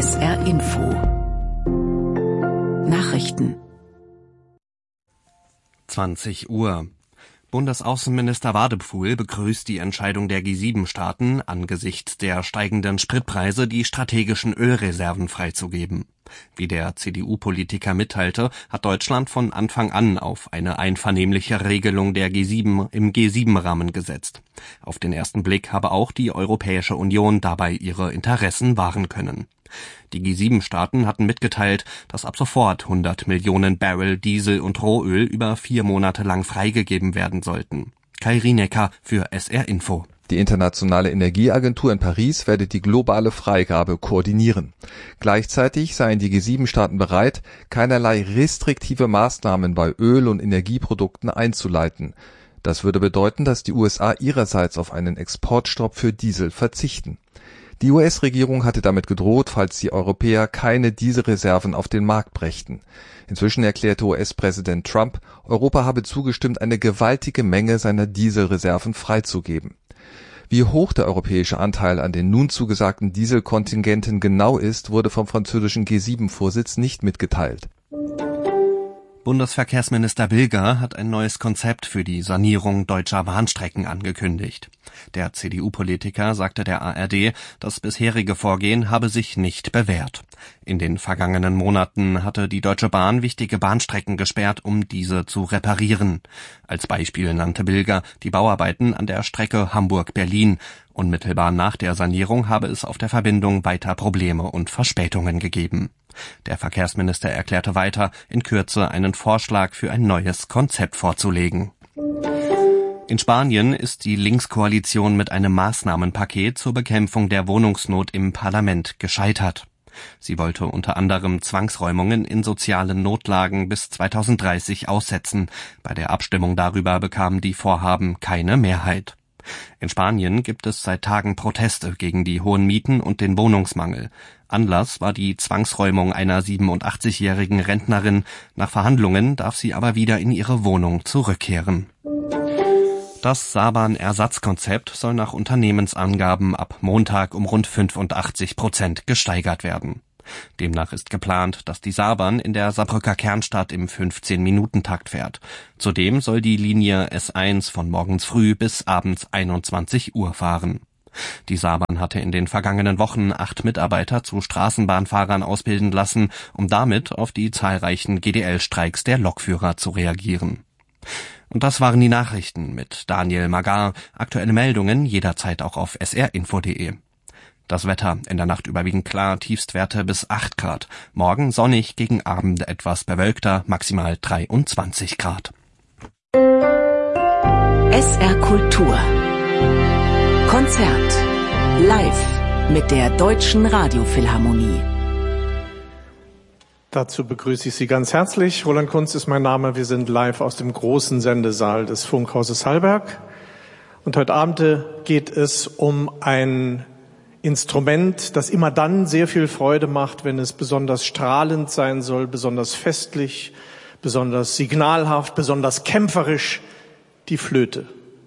SR Info Nachrichten 20 Uhr. Bundesaußenminister Wadephul begrüßt die Entscheidung der G7-Staaten, angesichts der steigenden Spritpreise die strategischen Ölreserven freizugeben. Wie der CDU-Politiker mitteilte, hat Deutschland von Anfang an auf eine einvernehmliche Regelung der G7 im G7-Rahmen gesetzt. Auf den ersten Blick habe auch die Europäische Union dabei ihre Interessen wahren können. Die G7-Staaten hatten mitgeteilt, dass ab sofort 100 Millionen Barrel Diesel und Rohöl über 4 Monate lang freigegeben werden sollten. Kai Rienecker für SR Info. Die Internationale Energieagentur in Paris werde die globale Freigabe koordinieren. Gleichzeitig seien die G7-Staaten bereit, keinerlei restriktive Maßnahmen bei Öl- und Energieprodukten einzuleiten. Das würde bedeuten, dass die USA ihrerseits auf einen Exportstopp für Diesel verzichten. Die US-Regierung hatte damit gedroht, falls die Europäer keine Dieselreserven auf den Markt brächten. Inzwischen erklärte US-Präsident Trump, Europa habe zugestimmt, eine gewaltige Menge seiner Dieselreserven freizugeben. Wie hoch der europäische Anteil an den nun zugesagten Dieselkontingenten genau ist, wurde vom französischen G7-Vorsitz nicht mitgeteilt. Bundesverkehrsminister Bilger hat ein neues Konzept für die Sanierung deutscher Bahnstrecken angekündigt. Der CDU-Politiker sagte der ARD, das bisherige Vorgehen habe sich nicht bewährt. In den vergangenen Monaten hatte die Deutsche Bahn wichtige Bahnstrecken gesperrt, um diese zu reparieren. Als Beispiel nannte Bilger die Bauarbeiten an der Strecke Hamburg-Berlin. Unmittelbar nach der Sanierung habe es auf der Verbindung weiter Probleme und Verspätungen gegeben. Der Verkehrsminister erklärte weiter, in Kürze einen Vorschlag für ein neues Konzept vorzulegen. In Spanien ist die Linkskoalition mit einem Maßnahmenpaket zur Bekämpfung der Wohnungsnot im Parlament gescheitert. Sie wollte unter anderem Zwangsräumungen in sozialen Notlagen bis 2030 aussetzen. Bei der Abstimmung darüber bekamen die Vorhaben keine Mehrheit. In Spanien gibt es seit Tagen Proteste gegen die hohen Mieten und den Wohnungsmangel. Anlass war die Zwangsräumung einer 87-jährigen Rentnerin. Nach Verhandlungen darf sie aber wieder in ihre Wohnung zurückkehren. Das Saban-Ersatzkonzept soll nach Unternehmensangaben ab Montag um rund 85% gesteigert werden. Demnach ist geplant, dass die Saban in der Saarbrücker Kernstadt im 15-Minuten-Takt fährt. Zudem soll die Linie S1 von morgens früh bis abends 21 Uhr fahren. Die Saban hatte in den vergangenen Wochen 8 Mitarbeiter zu Straßenbahnfahrern ausbilden lassen, um damit auf die zahlreichen GDL-Streiks der Lokführer zu reagieren. Und das waren die Nachrichten mit Daniel Magar. Aktuelle Meldungen jederzeit auch auf srinfo.de. Das Wetter in der Nacht überwiegend klar, Tiefstwerte bis 8 Grad. Morgen sonnig, gegen Abend etwas bewölkter, maximal 23 Grad. SR Kultur Konzert live mit der Deutschen Radiophilharmonie. Dazu begrüße ich Sie ganz herzlich. Roland Kunz ist mein Name. Wir sind live aus dem großen Sendesaal des Funkhauses Hallberg. Und heute Abend geht es um ein Instrument, das immer dann sehr viel Freude macht, wenn es besonders strahlend sein soll, besonders festlich, besonders signalhaft, besonders kämpferisch, die Flöte.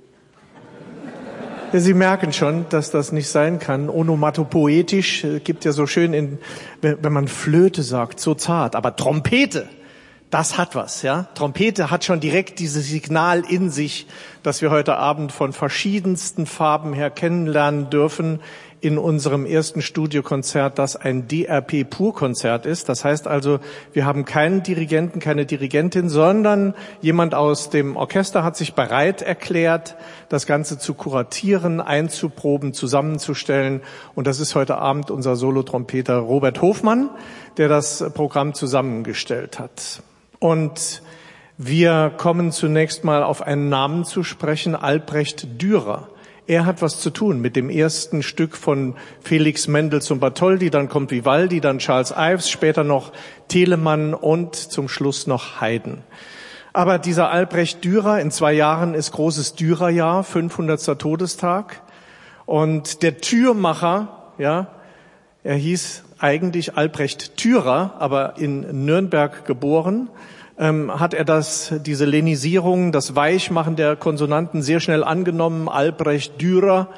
Ja, Sie merken schon, dass das nicht sein kann. Onomatopoetisch gibt ja so schön, wenn man Flöte sagt, so zart. Aber Trompete, das hat was, ja. Trompete hat schon direkt dieses Signal in sich, das wir heute Abend von verschiedensten Farben her kennenlernen dürfen in unserem ersten Studiokonzert, das ein DRP-Pur-Konzert ist. Das heißt also, wir haben keinen Dirigenten, keine Dirigentin, sondern jemand aus dem Orchester hat sich bereit erklärt, das Ganze zu kuratieren, einzuproben, zusammenzustellen. Und das ist heute Abend unser Solotrompeter Robert Hofmann, der das Programm zusammengestellt hat. Und wir kommen zunächst mal auf einen Namen zu sprechen, Albrecht Dürer. Er hat was zu tun mit dem ersten Stück von Felix Mendelssohn Bartholdy, dann kommt Vivaldi, dann Charles Ives, später noch Telemann und zum Schluss noch Haydn. Aber dieser Albrecht Dürer, in 2 Jahren ist großes Dürerjahr, 500. Todestag. Und der Türmacher, ja, er hieß eigentlich Albrecht Dürer, aber in Nürnberg geboren, hat er diese Lenisierung, das Weichmachen der Konsonanten sehr schnell angenommen. Albrecht Dürer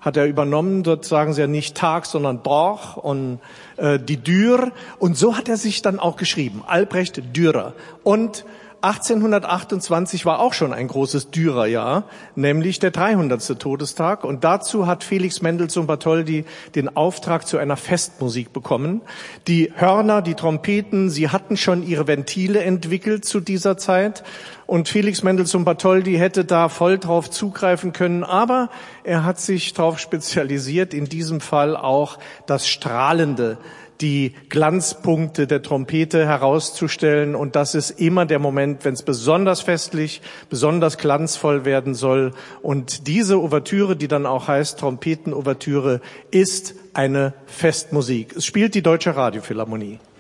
hat er übernommen. Dort sagen sie ja nicht Tag, sondern Doch und die Dür. Und so hat er sich dann auch geschrieben, Albrecht Dürer. Und 1828 war auch schon ein großes Dürerjahr, nämlich der 300. Todestag. Und dazu hat Felix Mendelssohn Bartholdy den Auftrag zu einer Festmusik bekommen. Die Hörner, die Trompeten, sie hatten schon ihre Ventile entwickelt zu dieser Zeit. Und Felix Mendelssohn Bartholdy hätte da voll drauf zugreifen können. Aber er hat sich darauf spezialisiert, in diesem Fall auch das Strahlende, die Glanzpunkte der Trompete herauszustellen. Und das ist immer der Moment, wenn es besonders festlich, besonders glanzvoll werden soll. Und diese Ouvertüre, die dann auch heißt Trompeten-Ouvertüre, ist eine Festmusik. Es spielt die Deutsche Radiophilharmonie.